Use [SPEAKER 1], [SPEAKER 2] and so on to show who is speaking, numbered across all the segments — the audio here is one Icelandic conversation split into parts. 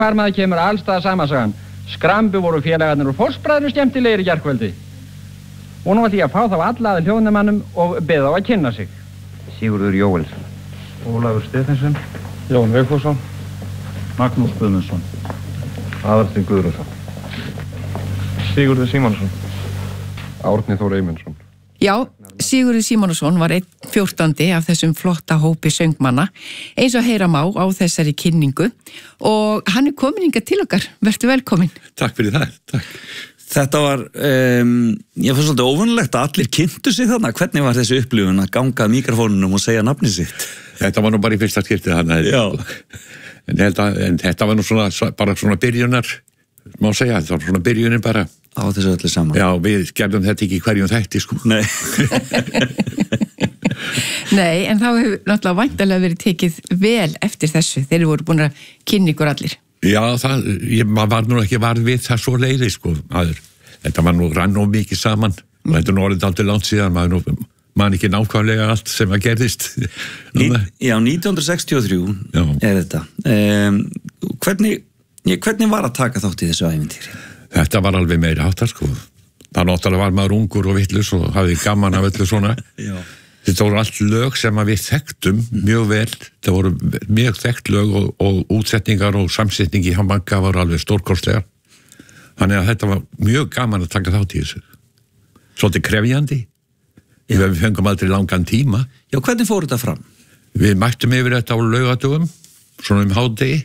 [SPEAKER 1] Hvar maður kemur allstað samansagan. Skrambi voru félagarnir og fóstbræðurnir skemmtilegir í gærkvöldi. Og nú ætla ég að fá þá alla að hljóðnumannum og beða á að kynna sig.
[SPEAKER 2] Sigurður Jóelsson.
[SPEAKER 3] Ólafur Stefánsson.
[SPEAKER 4] Jón Vigfússon.
[SPEAKER 3] Magnús Guðmundsson.
[SPEAKER 4] Aðalsteinn Guðmundsson.
[SPEAKER 3] Sigurður Símonarson.
[SPEAKER 4] Árni Þór Eymundsson.
[SPEAKER 5] Já, Sigurður Símonarson var 1/14 af þessum flotta hópi söngmanna, eins og heyra má á þessari kynningu, og hann komin hingað til okkar. Vertu velkomin.
[SPEAKER 6] Takk fyrir það, takk.
[SPEAKER 7] Þetta var, ég fannst svolítið óvanlegt að allir kynntu sig þarna. Hvernig var þessi upplifun að ganga að mikrofónunum og segja nafnið sitt?
[SPEAKER 6] Þetta var nú bara í fyrsta skiptið þannig.
[SPEAKER 7] Já.
[SPEAKER 6] En þetta var nú bara svona byrjunar, má segja, þetta var svona byrjunin bara.
[SPEAKER 7] Á þessu öllu saman.
[SPEAKER 6] Já, við gerðum þetta ekki í hverjum þætti, sko.
[SPEAKER 7] Nei.
[SPEAKER 5] Nei, en þá hefur náttúrulega væntanlega verið tekið vel eftir þessu. Þeir voru búin að kynna ykkur allir.
[SPEAKER 6] Já, maður var nú ekki varð við það svo leiði, sko, aður. Þetta var nú rann og mikið saman. Og þetta er nú orðið aldrei langt síðan, maður ekki nákvæmlega allt sem að gerðist.
[SPEAKER 7] Já, 1963
[SPEAKER 6] Já.
[SPEAKER 7] Er þetta. Hvernig var að taka þátt í þessu ævintýri?
[SPEAKER 6] Þetta var alveg meiri háttar, sko. Það náttúrulega var maður ungur og vitlaus og hafði gaman af öllu svona.
[SPEAKER 7] Já.
[SPEAKER 6] Þetta voru allt lög sem við þekktum mjög vel. Það voru mjög þekkt lög og útsetningar og samsetningi hjá Magga var alveg stórkostlegar. Þannig að þetta var mjög gaman að taka þátt í þessu. Svolítið krefjandi. Við fengum aldrei langan tíma.
[SPEAKER 7] Já, hvernig fór þetta fram?
[SPEAKER 6] Við mættum yfir þetta á laugadögum, svona hádegi,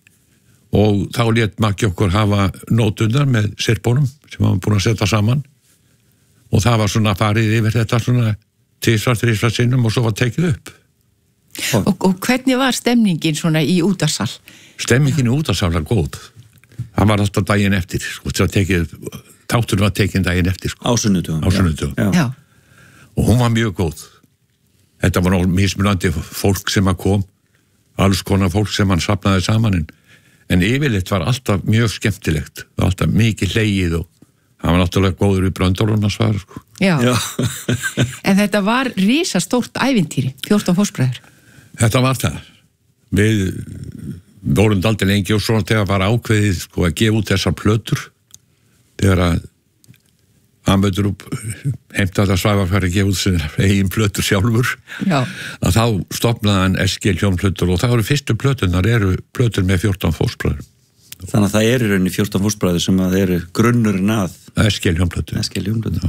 [SPEAKER 6] og þá lét Maggi okkur hafa nóturnar með sirpunum sem hann var búin að setja saman, og það var svona farið yfir þetta svona 2-3 sinnum og svo var tekið upp.
[SPEAKER 5] Og hvernig var stemningin svona í útvarpssal?
[SPEAKER 6] Stemningin í útvarpssal var góð. Það var alltaf daginn eftir, sko, þátturinn var tekinn daginn eftir, sko.
[SPEAKER 7] Á sunnudögum.
[SPEAKER 6] Á sunnudögum.
[SPEAKER 5] Já.
[SPEAKER 6] Og hún var mjög góð. Þetta var mismunandi fólk sem að kom, alls konar fólk sem hann safnaði saman, en yfirleitt var alltaf mjög skemmtilegt, alltaf mikið hlegið, og hann var náttúrulega góður í Bröndólun að svara, sko.
[SPEAKER 5] Já. En þetta var risastórt ævintýri, 14 fóstbræður.
[SPEAKER 6] Þetta var það. Við vorum daldið lengi og svona þegar var ákveðið, sko, að gefa út þessar plötur, þegar að Amöður heimtaði að Svavar færi að gefa út sinni eigin plötur sjálfur.
[SPEAKER 5] Já.
[SPEAKER 6] Að þá stofnaði hann SG hljómplötur, og það eru fyrstu plöturnar eru plötur með 14 fóstbræður.
[SPEAKER 7] Þannig að það eru í rauninni 14 fóstbræður sem að eru grunnurinn að
[SPEAKER 6] SG hljómplötur.
[SPEAKER 7] SG hljómplötur.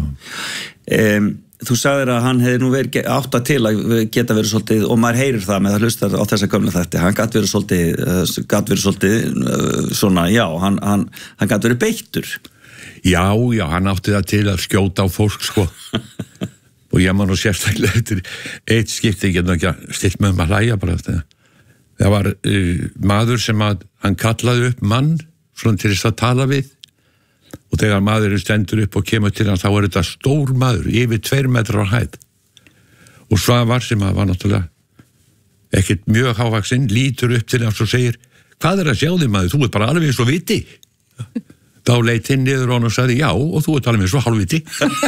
[SPEAKER 7] Þú sagðir að hann hefði nú verið átta til að geta verið svolítið, og maður heyrir það með að hlusta á þessa gömlu þætti, hann gat verið svolítið svona, já, hann gat verið beittur.
[SPEAKER 6] Já, hann átti það til að skjóta á fólk, sko. Og ég man nú sérstaklega eftir eitt skipti, ég get nú ekki að stilt með að hlæja bara eftir það. Það var maður sem hann kallaði upp mann, svona til þess að tala við, og þegar maðurinn stendur upp og kemur til hann, þá er þetta stór maður, yfir 2 metrar á hæð. Og Svavar, sem var náttúrulega ekkert mjög hávaxinn, lítur upp til hans og segir: "Hvað er að sjá þig, maður? Þú ert bara alveg eins og viti." Þá leit hinn niður á hann og sagði: "Já, og þú ert alveg eins og hálfviti."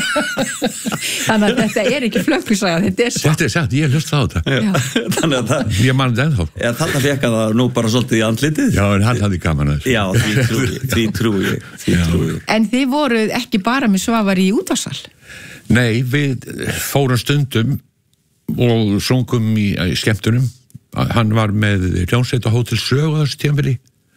[SPEAKER 5] Þannig að þetta er ekki flökkusaga, þetta er satt.
[SPEAKER 6] Þetta er satt, ég hlusta á þetta.
[SPEAKER 7] Þannig að það...
[SPEAKER 6] Ég man þetta ennþá.
[SPEAKER 7] Já, þarna fekk hann það nú bara svolítið í andlitið.
[SPEAKER 6] Já, en hann hafði gaman að þessu.
[SPEAKER 7] Já, því trúi ég.
[SPEAKER 5] En þið voruð ekki bara með Svavar í útvarpssal?
[SPEAKER 6] Nei, við fórum stundum og sungum í skemmtunum. Hann var með hljómsveit á Hótel Sögu þessu tímabili,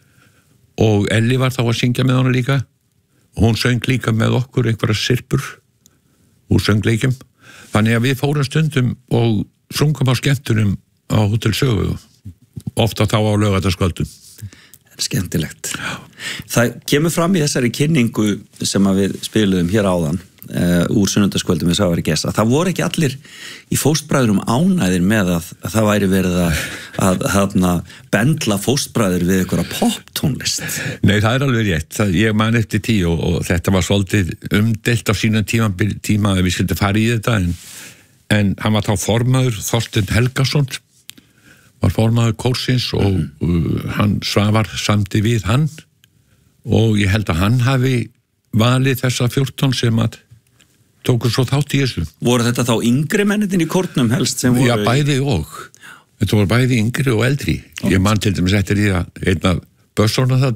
[SPEAKER 6] og Elli var þá að syngja með hana líka, og hún söng líka með okkur einhverja sirpur úr söngleikjum. Þannig að við fórum stundum og sungum á skemmtunum á Hótel Sögu, ofta þá á laugardagskvöldum.
[SPEAKER 7] Skemmtilegt. Það kemur fram í þessari kynningu sem að við spiluðum hér áðan, úr sunnudagskvöldum við Svavari Gessa. Það voru ekki allir í fóstbræðurum ánæðir með að það væri verið að bendla fóstbræður við einhverja poptónlist.
[SPEAKER 6] Nei, það er alveg rétt. Ég man eftir 10 og þetta var svolítið umdeilt á sínum tíma að við skildum fara í þetta, en hann var þá formaður, Þorsteinn Helgason var formaður kórsins, og hann Svavar samdi við hann, og ég held að hann hafi valið þessa 14 sem að tóku svo þátt í þessu.
[SPEAKER 7] Voru þetta þá yngri mennitin í kórnum helst sem voru?
[SPEAKER 6] Já, bæði og. Þetta voru bæði yngri og eldri. Ég man til dæmis eftir því að einn af börsóna það